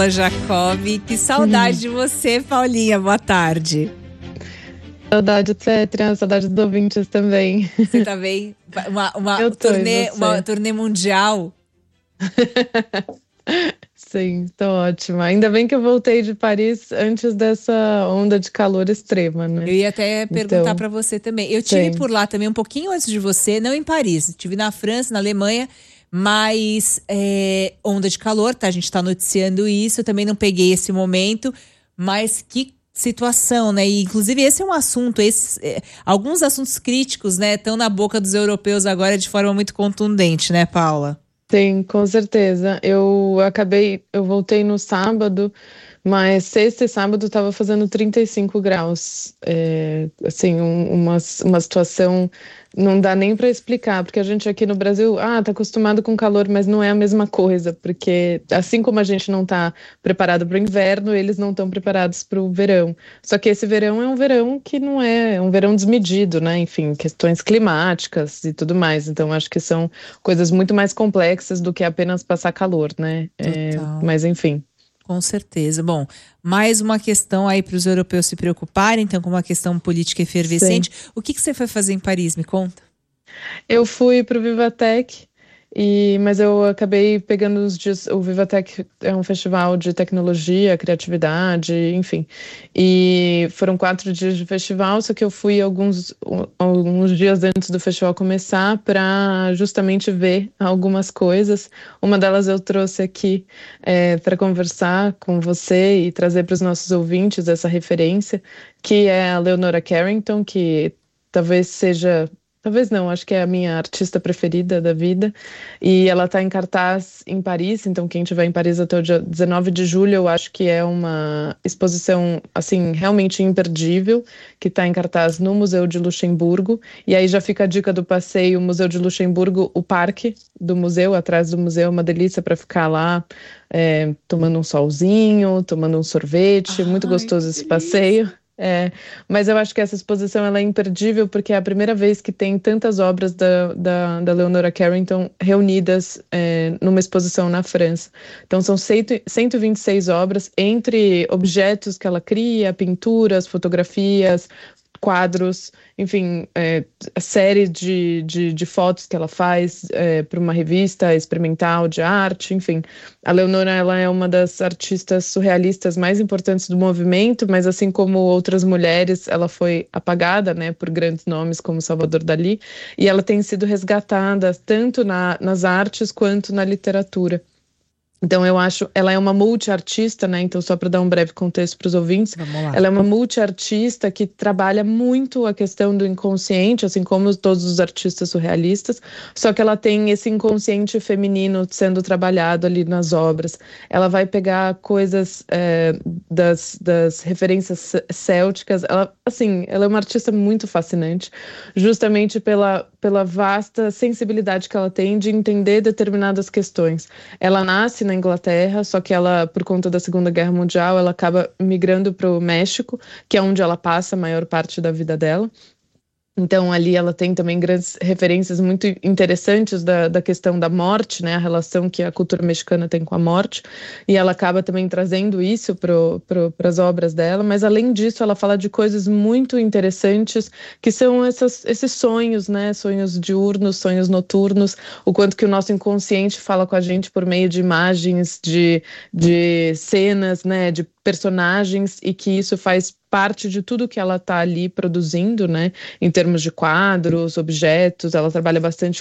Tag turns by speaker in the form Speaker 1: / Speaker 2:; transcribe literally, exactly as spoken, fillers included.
Speaker 1: Jacob, que saudade de você, Paulinha, boa tarde.
Speaker 2: Saudade, Pétria, saudade dos ouvintes também.
Speaker 1: Você tá bem? Uma, uma,
Speaker 2: Eu tô,
Speaker 1: turnê, uma turnê mundial?
Speaker 2: Sim, tô ótima. Ainda bem que eu voltei de Paris antes dessa onda de calor extrema, né?
Speaker 1: Eu ia até perguntar
Speaker 2: Então,
Speaker 1: pra você também. Eu tive
Speaker 2: sim.
Speaker 1: por lá também um pouquinho antes de você, não em Paris, estive na França, na Alemanha, mas é, onda de calor, tá? A gente tá noticiando isso, eu também não peguei esse momento, mas que situação, né? E, inclusive, esse é um assunto, esse, é, alguns assuntos críticos, né, estão na boca dos europeus agora de forma muito contundente, né, Paula?
Speaker 2: Sim, com certeza. Eu acabei, eu voltei no sábado, mas sexta e sábado estava fazendo trinta e cinco graus. É, assim, um- uma, uma situação não dá nem para explicar, porque a gente aqui no Brasil, ah, tá acostumado com calor, mas não é a mesma coisa, porque assim como a gente não tá preparado para o inverno, eles não estão preparados para o verão. Só que esse verão é um verão que não é, é um verão desmedido, né? Enfim, questões climáticas e tudo mais. Então, acho que são coisas muito mais complexas do que apenas passar calor, né? É,
Speaker 1: Total.
Speaker 2: mas enfim.
Speaker 1: Com certeza. Bom, mais uma questão aí para os europeus se preocuparem, então, com uma questão política
Speaker 2: Sim.
Speaker 1: efervescente. O que que você foi fazer em Paris? Me conta.
Speaker 2: Eu fui para o Vivatech, e, mas eu acabei pegando os dias. O Vivatech é um festival de tecnologia, criatividade, enfim. E foram quatro dias de festival, só que eu fui alguns, alguns dias antes do festival começar para justamente ver algumas coisas. Uma delas eu trouxe aqui é, para conversar com você e trazer para os nossos ouvintes essa referência, que é a Leonora Carrington, que talvez seja. Talvez não, acho que é a minha artista preferida da vida. E ela está em cartaz em Paris, então quem estiver em Paris até o dia dezenove de julho, eu acho que é uma exposição, assim, realmente imperdível, que está em cartaz no Museu de Luxemburgo. E aí já fica a dica do passeio, Museu de Luxemburgo, o parque do museu, atrás do museu, é uma delícia para ficar lá, é, tomando um solzinho, tomando um sorvete, muito
Speaker 1: Ai,
Speaker 2: gostoso
Speaker 1: que
Speaker 2: esse
Speaker 1: delícia.
Speaker 2: passeio. É, mas eu acho que essa exposição ela é imperdível porque é a primeira vez que tem tantas obras da, da, da Leonora Carrington reunidas é, numa exposição na França. Então são cento e vinte e seis obras, entre objetos que ela cria, pinturas, fotografias, quadros, enfim, é, a série de, de, de fotos que ela faz é, para uma revista experimental de arte, enfim. A Leonora, ela é uma das artistas surrealistas mais importantes do movimento, mas assim como outras mulheres, ela foi apagada, né, por grandes nomes como Salvador Dalí, e ela tem sido resgatada tanto na, nas artes quanto na literatura. Então, eu acho, ela é uma multiartista, né? Então, só para dar um breve contexto para os ouvintes,
Speaker 1: Vamos lá.
Speaker 2: ela é uma multiartista que trabalha muito a questão do inconsciente, assim como todos os artistas surrealistas, só que ela tem esse inconsciente feminino sendo trabalhado ali nas obras. Ela vai pegar coisas é, das, das referências célticas, ela, assim, ela é uma artista muito fascinante, justamente pela, pela vasta sensibilidade que ela tem de entender determinadas questões. Ela nasce na Inglaterra, só que ela, por conta da Segunda Guerra Mundial, ela acaba migrando para o México, que é onde ela passa a maior parte da vida dela. Então, ali ela tem também grandes referências muito interessantes da, da questão da morte, né? A relação que a cultura mexicana tem com a morte. E ela acaba também trazendo isso para as obras dela. Mas, além disso, ela fala de coisas muito interessantes, que são essas, esses sonhos, né? Sonhos diurnos, sonhos noturnos. O quanto que o nosso inconsciente fala com a gente por meio de imagens, de, de cenas, né? De personagens, e que isso faz parte de tudo que ela está ali produzindo, né? Em termos de quadros, objetos, ela trabalha bastante